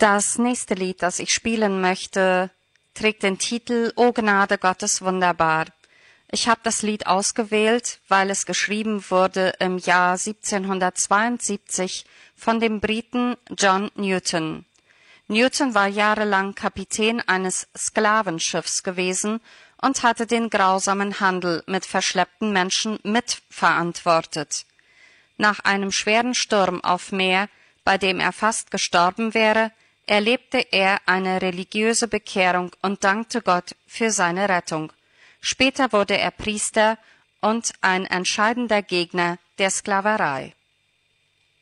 Das nächste Lied, das ich spielen möchte, trägt den Titel »O Gnade Gottes wunderbar«. Ich habe das Lied ausgewählt, weil es geschrieben wurde im Jahr 1772 von dem Briten John Newton. Newton war jahrelang Kapitän eines Sklavenschiffs gewesen und hatte den grausamen Handel mit verschleppten Menschen mitverantwortet. Nach einem schweren Sturm auf Meer, bei dem er fast gestorben wäre, erlebte er eine religiöse Bekehrung und dankte Gott für seine Rettung. Später wurde er Priester und ein entscheidender Gegner der Sklaverei.